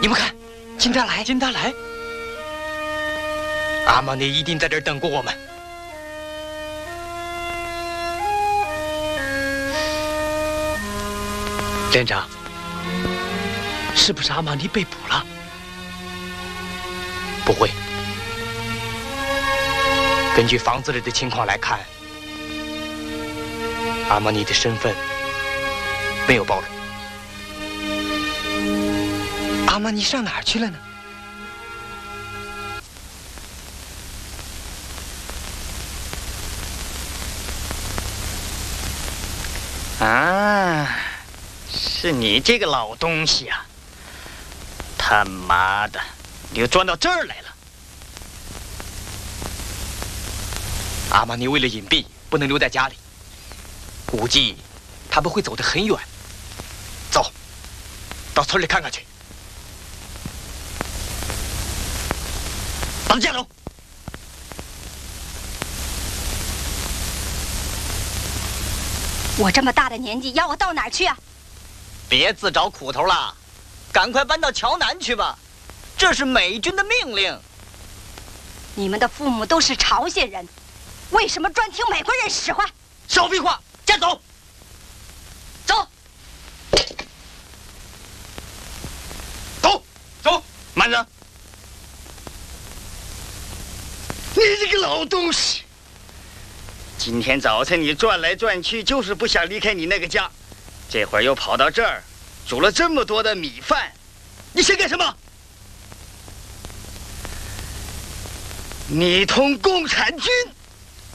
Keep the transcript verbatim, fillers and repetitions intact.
你们看，金达莱， 金达莱， 阿玛尼一定在这儿等过我们。连长，是不是阿玛尼被捕了？不会。根据房子里的情况来看，阿玛尼的身份没有暴露。 阿玛尼上哪儿去了呢？ 啊，是你这个老东西啊！他妈的，你又钻到这儿来了！ 阿玛尼为了隐蔽，不能留在家里，估计他们会走得很远。走，到村里看看去。把他架走！ 我这么大的年纪，要我到哪儿去啊？ 别自找苦头了，赶快搬到桥南去吧，这是美军的命令。 你们的父母都是朝鲜人，为什么专听美国人使唤？ 少废话，架走！ 走， 走，走， 慢着！ 你这个老东西！ 今天早晨你转来转去，就是不想离开你那个家，这会儿又跑到这儿，煮了这么多的米饭，你想干什么？你同共产军！